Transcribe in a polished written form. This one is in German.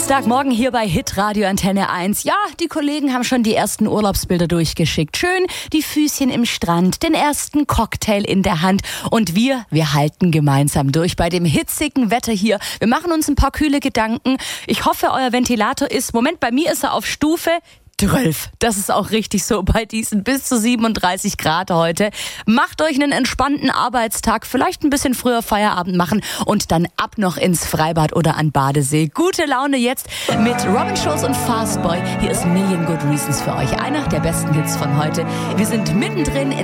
Dienstagmorgen hier bei Hitradio Antenne 1. Ja, die Kollegen haben schon die ersten Urlaubsbilder durchgeschickt. Schön die Füßchen im Strand, den ersten Cocktail in der Hand. Und wir halten gemeinsam durch bei dem hitzigen Wetter hier. Wir machen uns ein paar kühle Gedanken. Ich hoffe, euer Ventilator ist, bei mir ist er auf Stufe 12. Das ist auch richtig so bei diesen bis zu 37 Grad heute. Macht euch einen entspannten Arbeitstag, vielleicht ein bisschen früher Feierabend machen und dann ab noch ins Freibad oder an Badesee. Gute Laune jetzt mit Robin Schulz und Fastboy. Hier ist Million Good Reasons für euch. Einer der besten Hits von heute. Wir sind mittendrin in